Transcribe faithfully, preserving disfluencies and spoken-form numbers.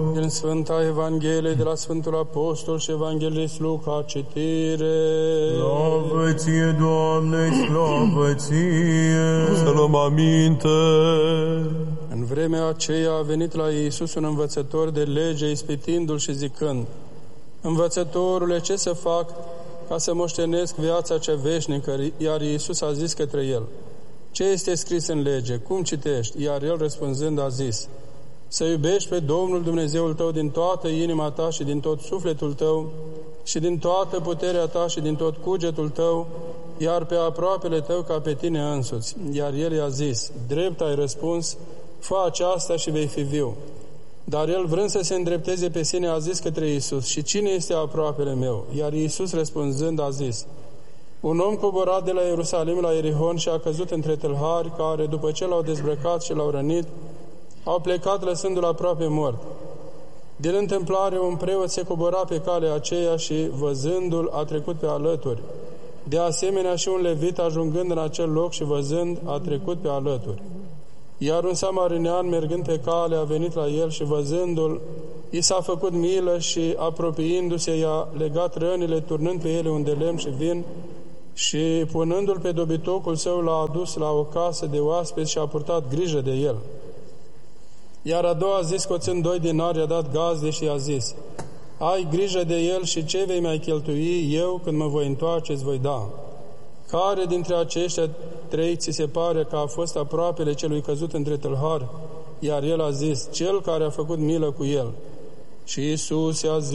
Din Sfânta Evanghelie de la Sfântul Apostol și Evanghelist Luca, citire. Slavă ție, Doamne, slavă ție! Să luăm aminte. În vremea aceea a venit la Iisus un învățător de lege, ispitindu-l și zicând: Învățătorule, ce să fac ca să moștenesc viața cea veșnică? Iar Iisus a zis către el: Ce este scris în lege? Cum citești? Iar el răspunzând a zis: Să iubești pe Domnul Dumnezeul tău din toată inima ta și din tot sufletul tău și din toată puterea ta și din tot cugetul tău, iar pe aproapele tău ca pe tine însuți. Iar el i-a zis: Drept ai răspuns, fă aceasta și vei fi viu. Dar el, vrând să se îndrepteze pe sine, a zis către Iisus: Și cine este aproapele meu? Iar Iisus răspunzând a zis: Un om coborat de la Ierusalim la Ierihon și a căzut între tâlhari, care, după ce l-au dezbrăcat și l-au rănit, au plecat lăsându-l aproape mort. Din întâmplare, un preot se cobora pe calea aceea și, văzându-l, a trecut pe alături. De asemenea, și un levit, ajungând în acel loc și văzând, a trecut pe alături. Iar un samarinean, mergând pe cale, a venit la el și, văzându-l, i s-a făcut milă și, apropiindu-se, i-a legat rănile, turnând pe ele un de lemn și vin și, punându-l pe dobitocul său, l-a adus la o casă de oaspeți și a purtat grijă de el. Iar a doua zi, scoțând doi dinari, i-a dat gazde și i-a zis: Ai grijă de el și ce vei mai cheltui, eu, când mă voi întoarce, îți voi da. Care dintre aceștia trei ți se pare că a fost aproapele celui căzut între tâlhari? Iar el a zis: Cel care a făcut milă cu el. Și Iisus i-a zis: